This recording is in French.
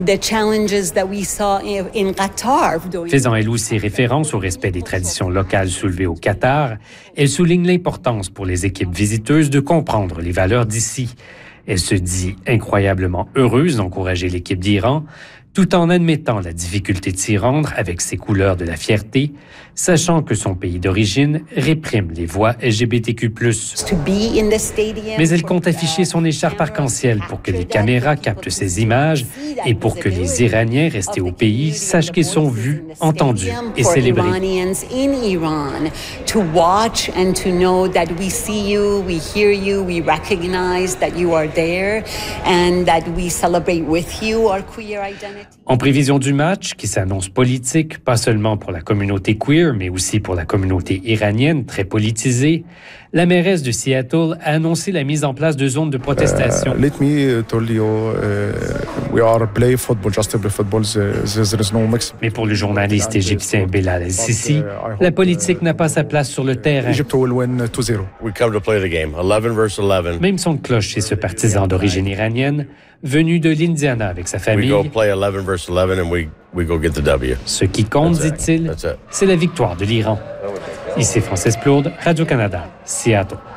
Faisant elle aussi référence au respect des traditions locales soulevées au Qatar, elle souligne l'importance pour les équipes visiteuses de comprendre les valeurs d'ici. Elle se dit incroyablement heureuse d'encourager l'équipe d'Iran, tout en admettant la difficulté de s'y rendre avec ses couleurs de la fierté, sachant que son pays d'origine réprime les voix LGBTQ+. Mais elle compte afficher son écharpe arc-en-ciel pour que les caméras captent ces images et pour que les Iraniens restés au pays sachent qu'ils sont vus, entendus et célébrés. En prévision du match, qui s'annonce politique, pas seulement pour la communauté queer, mais aussi pour la communauté iranienne, très politisée, la mairesse de Seattle a annoncé la mise en place de zones de protestation. Mais pour le journaliste égyptien Belal El-Sisi, la politique n'a pas sa place sur le terrain. Même son de cloche chez ce partisan d'origine iranienne, venu de l'Indiana avec sa famille. Ce qui compte, dit-il, c'est la victoire de l'Iran. Ici Francis Plourde, Radio-Canada, Seattle.